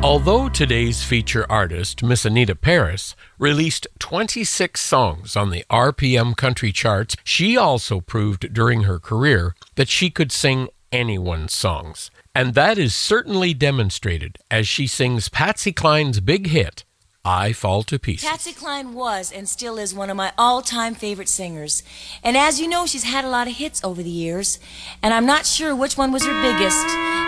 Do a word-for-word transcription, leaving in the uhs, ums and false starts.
Although today's feature artist, Miss Anita Paris, released twenty-six songs on the R P M country charts, she also proved during her career that she could sing anyone's songs. And that is certainly demonstrated as she sings Patsy Cline's big hit, I Fall to Pieces. Patsy Cline was and still is one of my all-time favorite singers. And as you know, she's had a lot of hits over the years, and I'm not sure which one was her biggest.